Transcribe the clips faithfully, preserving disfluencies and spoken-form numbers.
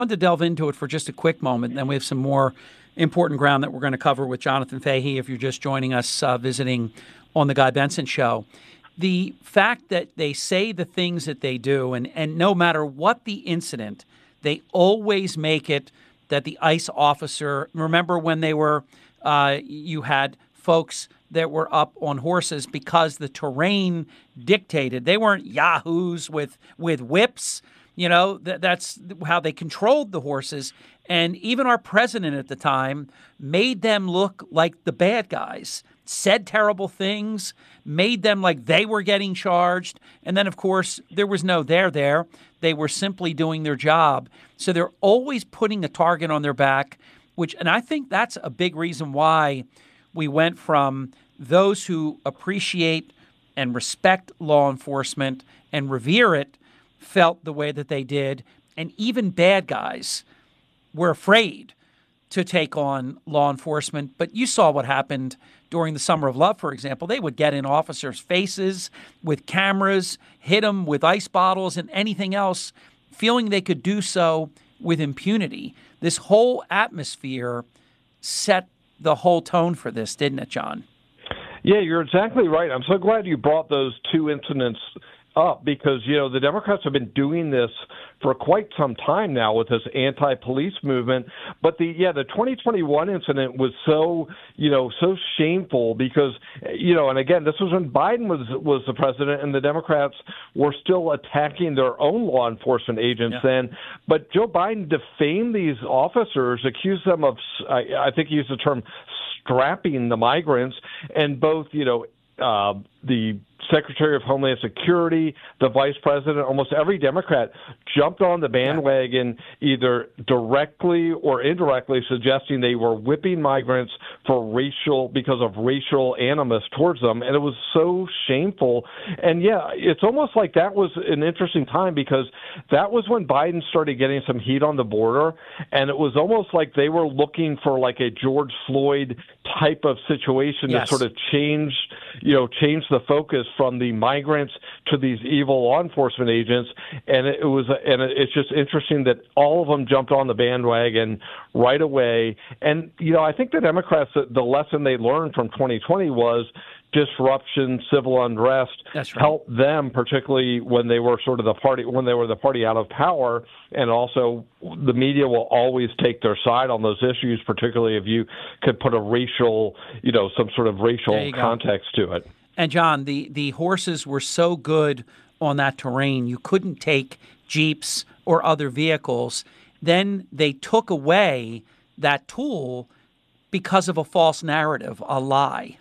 want to delve into it for just a quick moment, and then we have some more important ground that we're going to cover with Jonathan Fahey if you're just joining us uh, visiting on the Guy Benson Show. The fact that they say the things that they do, and, and no matter what the incident, they always make it that the ICE officer, remember when they were, uh, you had folks that were up on horses because the terrain dictated. They weren't yahoos with, with whips. You know, th- that's how they controlled the horses. And even our president at the time made them look like the bad guys, said terrible things, made them like they were getting charged. And then, of course, there was no there there. They were simply doing their job. So they're always putting a target on their back, which, and I think that's a big reason why we went from those who appreciate and respect law enforcement and revere it felt the way that they did, and even bad guys were afraid to take on law enforcement. But you saw what happened during the Summer of Love, for example. They would get in officers' faces with cameras, hit them with ice bottles and anything else, feeling they could do so with impunity. This whole atmosphere set the whole tone for this, didn't it, John? Yeah, you're exactly right. I'm so glad you brought those two incidents up because, you know, the Democrats have been doing this for quite some time now with this anti-police movement. But the, yeah, the twenty twenty-one incident was so, you know, so shameful because, you know, and again, this was when Biden was, was the president and the Democrats were still attacking their own law enforcement agents yeah. then. But Joe Biden defamed these officers, accused them of, I, I think he used the term strapping the migrants, and both, you know, uh, the Secretary of Homeland Security, the Vice President, almost every Democrat jumped on the bandwagon either directly or indirectly suggesting they were whipping migrants for racial, because of racial animus towards them. And it was so shameful. And yeah, it's almost like that was an interesting time because that was when Biden started getting some heat on the border. And it was almost like they were looking for like a George Floyd type of situation yes. to sort of change, you know, change the focus from the migrants to these evil law enforcement agents. And it was, and it's just interesting that all of them jumped on the bandwagon right away. And, you know, I think the Democrats, the lesson they learned from twenty twenty was disruption, civil unrest, That's right. helped them, particularly when they were sort of the party, when they were the party out of power. And also the media will always take their side on those issues, particularly if you could put a racial, you know, some sort of racial context to it. And John, the, the horses were so good on that terrain, you couldn't take Jeeps or other vehicles. Then they took away that tool because of a false narrative, a lie.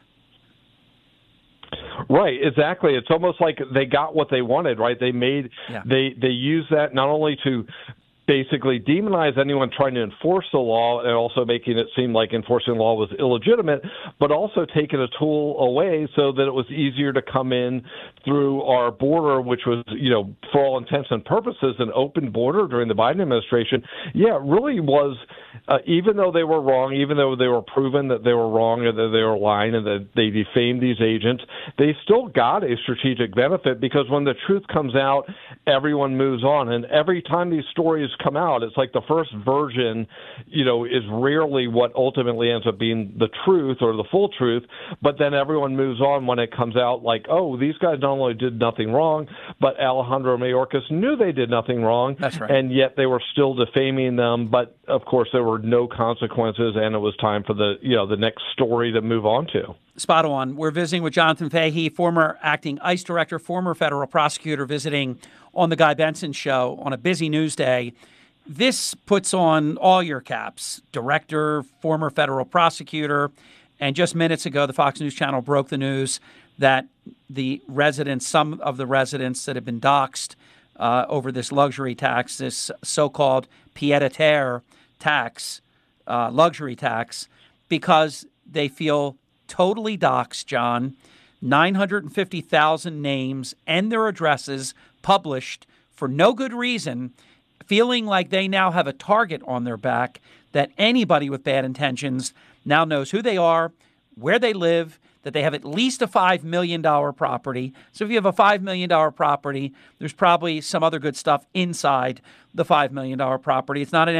Right, exactly. It's almost like they got what they wanted, right? They made yeah. they they used that not only to basically demonize anyone trying to enforce the law and also making it seem like enforcing the law was illegitimate, but also taking a tool away so that it was easier to come in through our border, which was, you know, for all intents and purposes, an open border during the Biden administration. Yeah, it really was, uh, even though they were wrong, even though they were proven that they were wrong and that they were lying and that they defamed these agents, they still got a strategic benefit because when the truth comes out, everyone moves on. And every time these stories come out, it's like the first version, you know, is rarely what ultimately ends up being the truth or the full truth, but then everyone moves on when it comes out like, oh, these guys not only did nothing wrong, but Alejandro Mayorkas knew they did nothing wrong. That's right. And yet they were still defaming them, but of course there were no consequences, and it was time for the, you know, the next story to move on to. Spot on. We're visiting with Jonathan Fahey, former acting ICE director, former federal prosecutor, visiting on the Guy Benson Show on a busy news day. This puts on all your caps, director, former federal prosecutor, and just minutes ago, the Fox News Channel broke the news that the residents, some of the residents that have been doxxed uh, over this luxury tax, this so-called pied-à-terre tax, uh, luxury tax, because they feel totally doxxed, John, nine hundred fifty thousand names and their addresses published for no good reason, feeling like they now have a target on their back, that anybody with bad intentions now knows who they are, where they live. that they have at least a five million dollars property. So if you have a five million dollars property, there's probably some other good stuff inside the five million dollars property. It's not an